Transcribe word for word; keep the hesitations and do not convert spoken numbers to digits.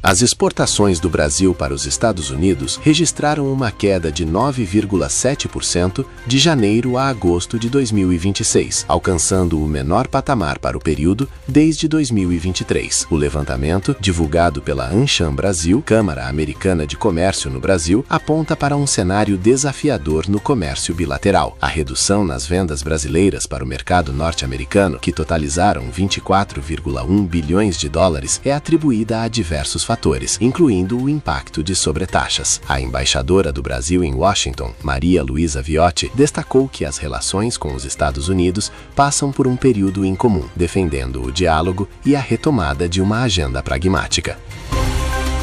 As exportações do Brasil para os Estados Unidos registraram uma queda de nove vírgula sete por cento de janeiro a agosto de dois mil e vinte e seis, alcançando o menor patamar para o período desde dois mil e vinte e três. O levantamento, divulgado pela Ancham Brasil, Câmara Americana de Comércio no Brasil, aponta para um cenário desafiador no comércio bilateral. A redução nas vendas brasileiras para o mercado norte-americano, que totalizaram vinte e quatro vírgula um bilhões de dólares, é atribuída a diversos fatores. fatores, incluindo o impacto de sobretaxas. A embaixadora do Brasil em Washington, Maria Luísa Viotti, destacou que as relações com os Estados Unidos passam por um período incomum, defendendo o diálogo e a retomada de uma agenda pragmática.